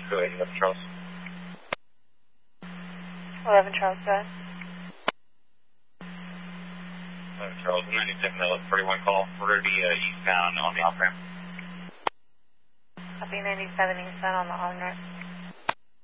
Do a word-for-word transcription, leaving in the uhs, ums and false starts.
Go ahead, eleven Charles. eleven Charles, go ahead. eleven Charles, ninety-seven, thirty-one call. We're going to be uh, eastbound on the off-ramp. Copy ninety-seven eastbound on the on-ramp.